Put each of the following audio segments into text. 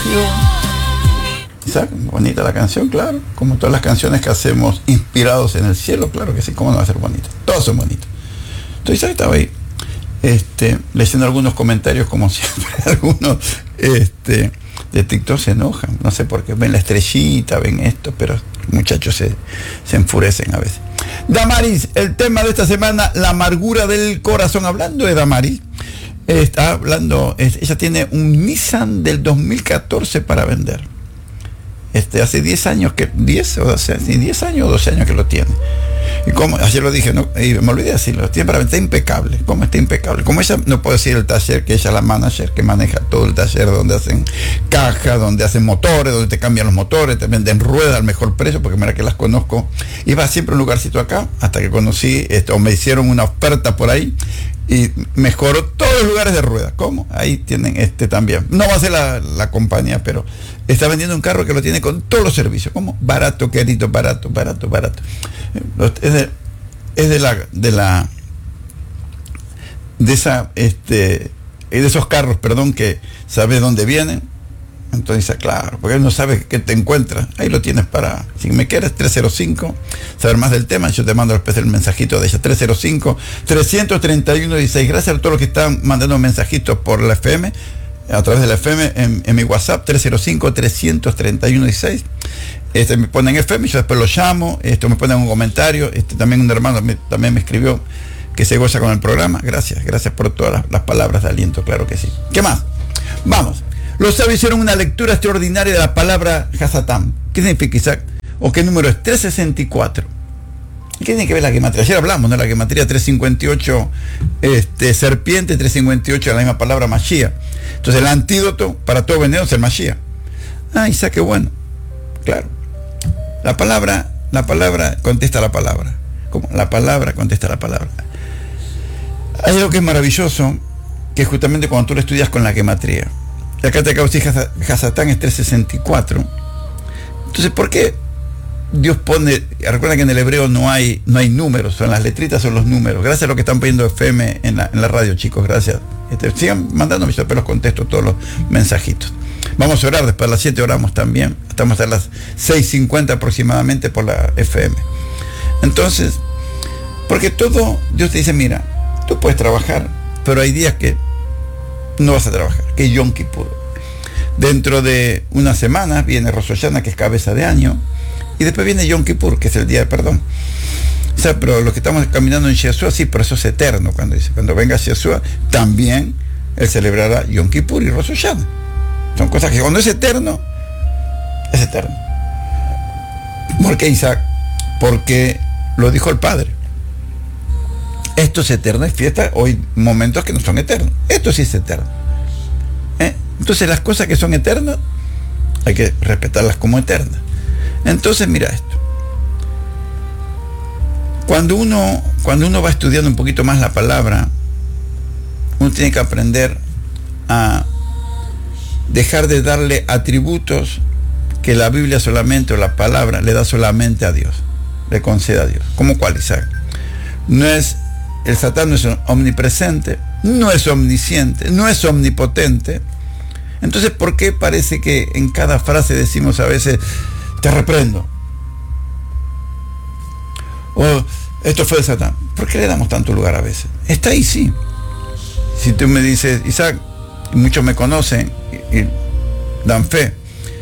refugio. Isaac, bonita la canción, claro. Como todas las canciones que hacemos inspirados en el cielo, claro que sí, ¿cómo no va a ser bonita? Todas son bonitas. Entonces Isaac estaba ahí, leyendo algunos comentarios, como siempre, algunos de TikTok se enojan, no sé por qué, ven la estrellita, ven esto, pero muchachos se enfurecen a veces. Damaris, el tema de esta semana, la amargura del corazón. Hablando de Damaris, está hablando, ella tiene un Nissan del 2014 para vender. Hace 10 años que, 10 o 12, 10 años o 12 años que lo tiene. Y como ayer lo dije, ¿no? Y me olvidé de decirlo, tiene para vender, está impecable. ¿Cómo está impecable? Como ella, no puedo decir el taller, que ella es la manager que maneja todo el taller, donde hacen cajas, donde hacen motores, donde te cambian los motores, te venden ruedas al mejor precio, porque mira que las conozco. Iba siempre a un lugarcito acá, hasta que conocí, o me hicieron una oferta por ahí, y mejoró todos los lugares de ruedas. ¿Cómo? Ahí tienen también. No va a ser la compañía, pero está vendiendo un carro que lo tiene con todos los servicios. ¿Cómo? Barato, querido, barato. Es de esos carros, perdón, que sabe dónde vienen. Entonces, claro, porque él no sabe qué te encuentra. Ahí lo tienes para, si me quieres, 305, saber más del tema, yo te mando después el mensajito de ella, 305-331-16. Gracias a todos los que están mandando mensajitos por la FM, a través de la FM, en mi WhatsApp, 305-331-16. Me ponen FM, yo después lo llamo, me ponen un comentario, también un hermano también me escribió que se goza con el programa. Gracias por todas las palabras de aliento, claro que sí. ¿Qué más? Vamos. Los sabios hicieron una lectura extraordinaria de la palabra Hasatán. ¿Qué significa, Isaac? ¿O qué número es? 364. ¿Qué tiene que ver la gematría? Ayer hablamos, ¿no? La gematría 358, serpiente, 358, la misma palabra Mashiach. Entonces el antídoto para todo veneno es el Mashiach. Ah, Isaac, qué bueno. Claro. La palabra contesta la palabra. ¿Cómo? La palabra contesta la palabra. Hay algo que es maravilloso, que justamente cuando tú lo estudias con la gematría. Y acá te acabo de decir, Hasatán es 364. Entonces, ¿por qué Dios pone? Recuerda que en el hebreo no hay números, son las letritas, son los números. Gracias a lo que están poniendo FM en la radio, chicos, gracias. Sigan mandándome, yo después los contesto todos los mensajitos. Vamos a orar, después a las 7 oramos también. Estamos a las 6:50 aproximadamente por la FM. Entonces, porque todo, Dios te dice, mira, tú puedes trabajar, pero hay días que no vas a trabajar, que es Yom Kippur. Dentro de unas semanas viene Rosh Hashanah, que es cabeza de año, y después viene Yom Kippur, que es el día de perdón. O sea, pero los que estamos caminando en Yeshua, sí, pero eso es eterno. Cuando venga Yeshua, también él celebrará Yom Kippur y Rosh Hashanah. Son cosas que cuando es eterno, es eterno. ¿Por qué, Isaac? Porque lo dijo el Padre. Esto es eterno, es fiesta. Hoy momentos que no son eternos. Esto sí es eterno. Entonces las cosas que son eternas hay que respetarlas como eternas. Entonces mira esto. Cuando uno va estudiando un poquito más la palabra, uno tiene que aprender a dejar de darle atributos que la Biblia solamente, o la palabra, le da solamente a Dios, le concede a Dios. ¿Cómo cuál, Isaac? El Satán no es omnipresente, no es omnisciente, no es omnipotente. Entonces, ¿por qué parece que en cada frase decimos a veces, te reprendo? O esto fue de Satán. ¿Por qué le damos tanto lugar a veces? Está ahí, sí. Si tú me dices, Isaac, y muchos me conocen y dan fe.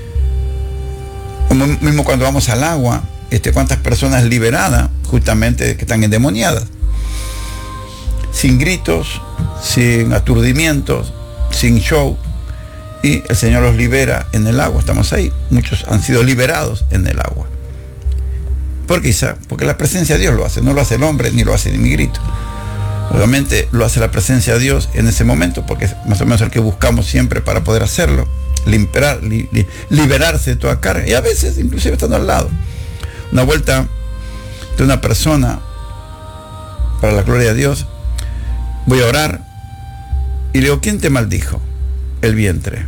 Como mismo cuando vamos al agua, cuántas personas liberadas, justamente que están endemoniadas. Sin gritos, sin aturdimientos, sin show, y el Señor los libera en el agua. Estamos ahí, muchos han sido liberados en el agua. ¿Por qué, Isaac? Porque la presencia de Dios lo hace, no lo hace el hombre, ni lo hace ni mi grito. Obviamente lo hace la presencia de Dios en ese momento, porque es más o menos el que buscamos siempre para poder hacerlo, liberarse de toda carga, y a veces inclusive estando al lado. Una vuelta de una persona, para la gloria de Dios, voy a orar y le digo, ¿quién te maldijo? El vientre.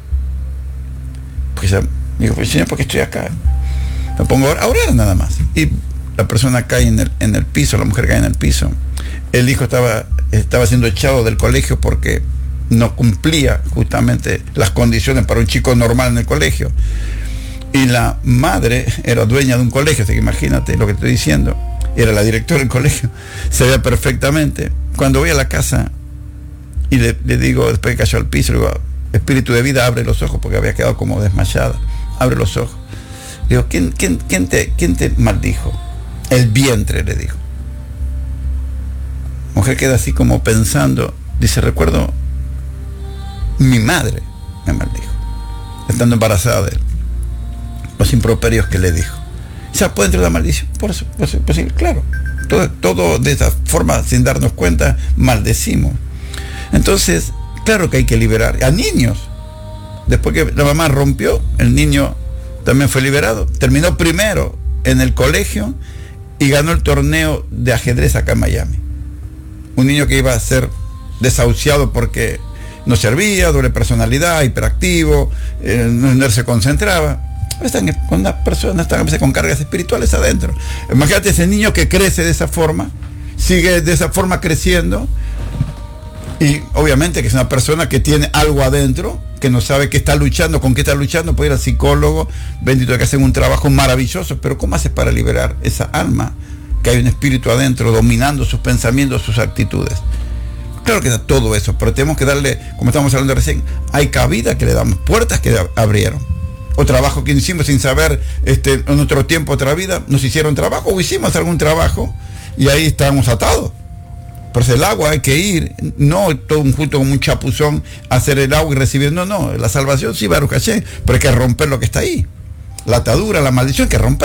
Pues digo, pues Señor, ¿por qué estoy acá? Me pongo a orar nada más. Y la persona cae en el piso, la mujer cae en el piso. El hijo estaba siendo echado del colegio porque no cumplía justamente las condiciones para un chico normal en el colegio. Y la madre era dueña de un colegio, así que imagínate lo que estoy diciendo, era la directora del colegio, se veía perfectamente. Cuando voy a la casa y le digo, después que cayó al piso, le digo, espíritu de vida, abre los ojos, porque había quedado como desmayada, abre los ojos. Le digo, ¿quién te maldijo? El vientre, le dijo. Mujer queda así como pensando, dice, recuerdo, mi madre me maldijo, estando embarazada de él, los improperios que le dijo. O sea, ¿puede entrar la maldición? Por eso, claro. Todo de esa forma, sin darnos cuenta, maldecimos. Entonces, claro que hay que liberar a niños. Después que la mamá rompió, el niño también fue liberado. Terminó primero en el colegio y ganó el torneo de ajedrez acá en Miami. Un niño que iba a ser desahuciado porque no servía, doble personalidad, hiperactivo, no se concentraba. Están con una persona, están a veces con cargas espirituales adentro. Imagínate ese niño que crece de esa forma, sigue de esa forma creciendo, y obviamente que es una persona que tiene algo adentro, que no sabe qué está luchando, con qué está luchando, puede ir al psicólogo, bendito, que hacen un trabajo maravilloso, pero ¿cómo hace para liberar esa alma? Que hay un espíritu adentro dominando sus pensamientos, sus actitudes. Claro que da todo eso, pero tenemos que darle, como estamos hablando recién, hay cabida que le damos, puertas que abrieron. O trabajo que hicimos sin saber, en otro tiempo, otra vida, nos hicieron trabajo o hicimos algún trabajo y ahí estábamos atados. Pero el agua hay que ir, no todo junto con un chapuzón, hacer el agua y recibir, no, la salvación sí, Baruch Hashem, pero hay que romper lo que está ahí. La atadura, la maldición, hay que romper.